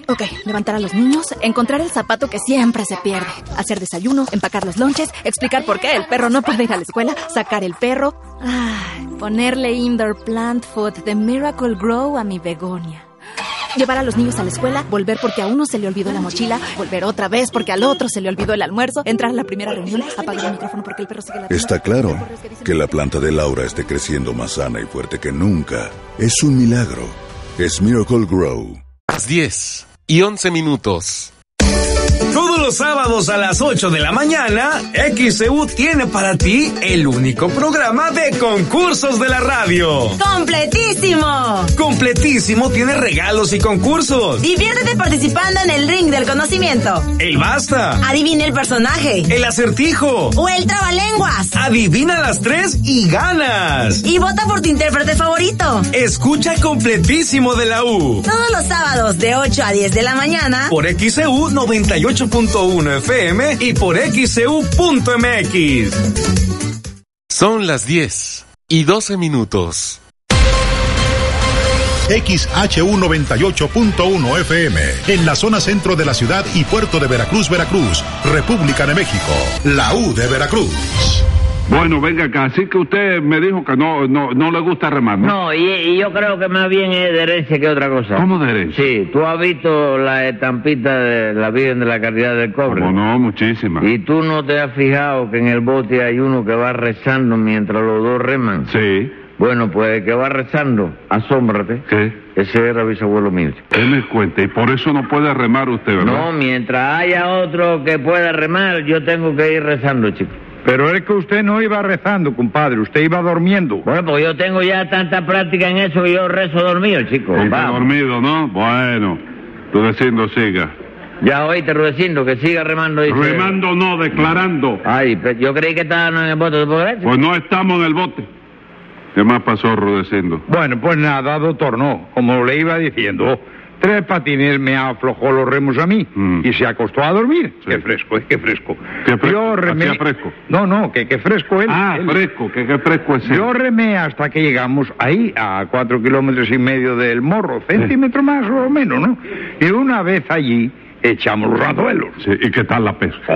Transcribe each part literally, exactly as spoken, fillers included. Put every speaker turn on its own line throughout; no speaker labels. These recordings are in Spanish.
Ok, levantar a los niños, encontrar el zapato que siempre se pierde, hacer desayuno, empacar los lonches, explicar por qué el perro no puede ir a la escuela, sacar el perro, ay, ponerle indoor plant food de Miracle Grow a mi begonia. Llevar a los niños a la escuela, volver porque a uno se le olvidó la mochila, volver otra vez porque al otro se le olvidó el almuerzo, entrar a la primera reunión, apagar el micrófono porque el perro sigue la...
Está claro que la planta de Laura esté creciendo más sana y fuerte que nunca. Es un milagro. Es Miracle Grow.
Las diez y once minutos.
Todos los sábados a las ocho de la mañana, X C U tiene para ti el único programa de concursos de la radio.
¡Completísimo!
Completísimo tiene regalos y concursos.
Diviértete participando en el ring del conocimiento.
El basta.
Adivina el personaje.
El acertijo.
O el trabalenguas.
Adivina las tres y ganas.
Y vota por tu intérprete favorito.
Escucha Completísimo de la U.
Todos los sábados de ocho a diez de la mañana.
Por X C U noventa y ocho punto uno F M y por X C U punto M X.
Son las diez y doce minutos.
X H U noventa y ocho punto uno F M, en la zona centro de la ciudad y puerto de Veracruz, Veracruz, República de México, la U de Veracruz.
Bueno, venga acá, así que usted me dijo que no no no le gusta remar, ¿no?
No, y, y yo creo que más bien es de herencia que otra cosa.
¿Cómo de herencia?
Sí, tú has visto la estampita de la Virgen de la Caridad del Cobre.
¿Cómo no? Muchísimas.
¿Y tú no te has fijado que en el bote hay uno que va rezando mientras los dos reman?
Sí.
Bueno, pues el que va rezando, asómbrate.
¿Qué?
Ese era bisabuelo mío.
Él me cuenta, y por eso no puede remar usted, ¿verdad?
No, mientras haya otro que pueda remar, yo tengo que ir rezando, chico.
Pero es que usted no iba rezando, compadre, usted iba durmiendo.
Bueno, pues yo tengo ya tanta práctica en eso que yo rezo dormido, chico.
Está dormido, ¿no? Bueno, Rudecindo siga.
Ya oíste, Rudecindo, que siga remando. Dice...
Remando no, declarando.
Ay, yo creí que estaban en el bote, ¿te puedo creer?
Pues no estamos en el bote. ¿Qué más pasó, Rudecindo?
Bueno, pues nada, doctor, no. Como le iba diciendo, Tres Patines me aflojó los remos a mí mm. y se acostó a dormir. Sí. Qué fresco, es que fresco.
¿Qué fresco?
Yo remé...
fresco?
No, no, que, que fresco él.
Ah,
él.
fresco, que qué fresco es él.
Yo remé hasta que llegamos ahí, a cuatro kilómetros y medio del morro, centímetro sí. más o menos, ¿no? Y una vez allí, echamos los anzuelos.
Sí, ¿y qué tal la pesca?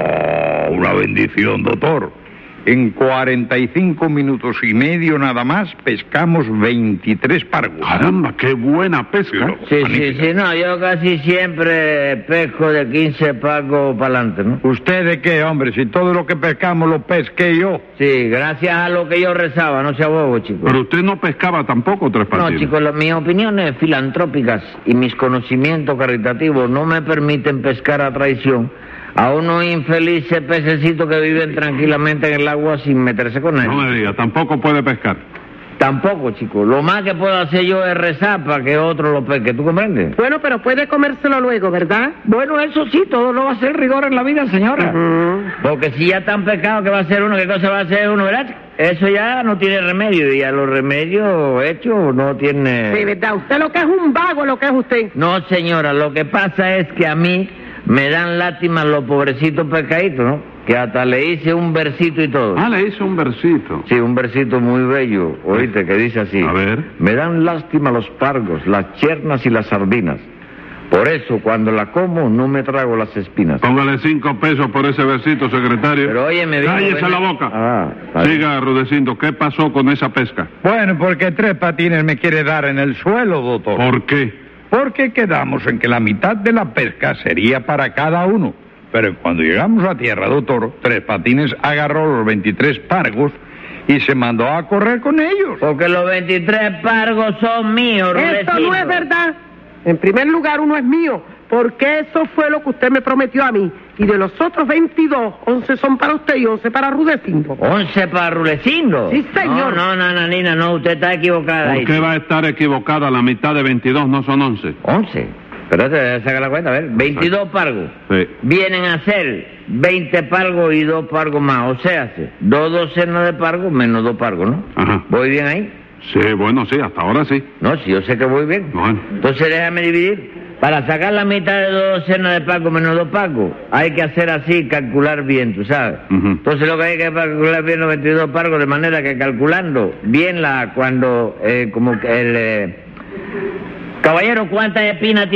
Oh, una bendición, doctor. En cuarenta y cinco minutos y medio nada más pescamos veintitrés pargos.
Caramba, qué buena pesca.
Sí, sí, sí, no, yo casi siempre pesco de quince pargos para adelante, ¿no?
¿Usted de qué, hombre? Si todo lo que pescamos lo pesqué yo.
Sí, gracias a lo que yo rezaba, no sea bobo, chico.
Pero usted no pescaba tampoco, Tres Patines.
No, chicos, mis opiniones filantrópicas y mis conocimientos caritativos no me permiten pescar a traición a unos infelices pececitos que viven tranquilamente en el agua sin meterse con ellos.
No me diga, tampoco puede pescar.
Tampoco, chico. Lo más que puedo hacer yo es rezar para que otro lo pesque. ¿Tú comprendes?
Bueno, pero puede comérselo luego, ¿verdad?
Bueno, eso sí, todo lo va a hacer rigor en la vida, señora. Uh-huh. Porque si ya están pescados, ¿qué va a hacer uno? ¿Qué cosa va a hacer uno, verdad? Eso ya no tiene remedio, y a los remedios hechos no tiene...
Sí, ¿verdad? Usted lo que es un vago, lo que es usted.
No, señora, lo que pasa es que a mí me dan lástima los pobrecitos pescaditos, ¿no? Que hasta le hice un versito y todo.
Ah, le hice un versito.
Sí, un versito muy bello, oíste, que dice así.
A ver.
Me dan lástima los pargos, las chernas y las sardinas. Por eso, cuando la como, no me trago las espinas.
Póngale cinco pesos por ese versito, secretario.
Pero oye, me dijo...
¡Cállese ven... la boca!
Ah,
siga, Rudecindo, ¿qué pasó con esa pesca?
Bueno, porque Tres Patines me quiere dar en el suelo, doctor.
¿Por qué?
Porque quedamos en que la mitad de la pesca sería para cada uno. Pero cuando llegamos a tierra, doctor, Tres Patines agarró los veintitrés pargos y se mandó a correr con ellos.
Porque los veintitrés pargos son míos, Rudecindo.
Esto no es verdad. En primer lugar, uno es mío, porque eso fue lo que usted me prometió a mí. Y de los otros veintidós, once son para usted y once para Rudecindo.
¿once para Rudecindo?
Sí, señor.
No, no, no, Nanina, no, usted está equivocada.
¿Por
ahí,
qué
sí.
va a estar equivocada? La mitad de veintidós no son once.
¿once? Espérate, saca la cuenta, a ver. veintidós pargos.
Sí.
Vienen a ser veinte pargos y dos pargos más. O sea, dos docenas de pargos menos dos pargos, ¿no?
Ajá.
¿Voy bien ahí?
Sí, bueno, sí, hasta ahora sí.
No, sí, yo sé que voy bien.
Bueno.
Entonces déjame dividir. Para sacar la mitad de dos docenas de pargos menos dos pargos, hay que hacer así, calcular bien, tú sabes.
Uh-huh.
Entonces lo que hay que calcular bien los veintidós pargos, de manera que calculando bien la, cuando, eh, como que el... Eh... Caballero, ¿cuántas espinas tiene?